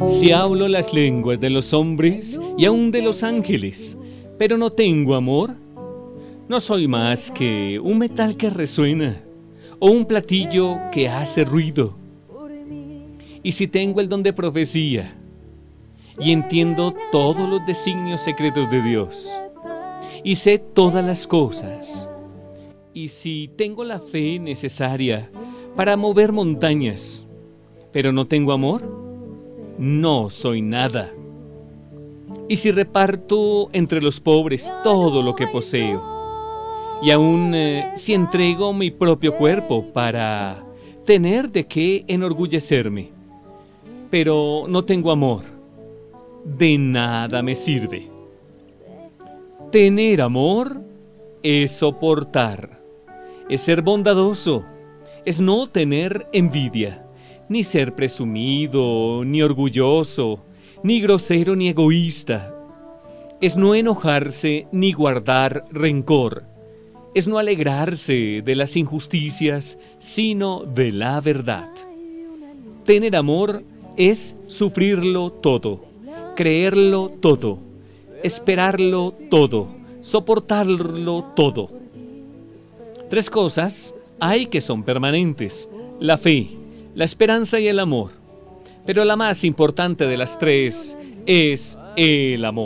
Si hablo las lenguas de los hombres y aún de los ángeles, pero no tengo amor, no soy más que un metal que resuena o un platillo que hace ruido. Y si tengo el don de profecía y entiendo todos los designios secretos de Dios y sé todas las cosas, y si tengo la fe necesaria para mover montañas, pero no tengo amor, no soy nada. Y si reparto entre los pobres todo lo que poseo, y aún si entrego mi propio cuerpo para tener de qué enorgullecerme, pero no tengo amor, de nada me sirve. Tener amor es soportar, es ser bondadoso, es no tener envidia, ni ser presumido, ni orgulloso, ni grosero, ni egoísta. Es no enojarse ni guardar rencor. Es no alegrarse de las injusticias, sino de la verdad. Tener amor es sufrirlo todo, creerlo todo, esperarlo todo, soportarlo todo. 3 cosas hay que son permanentes: la fe, la esperanza y el amor. Pero la más importante de las 3 es el amor.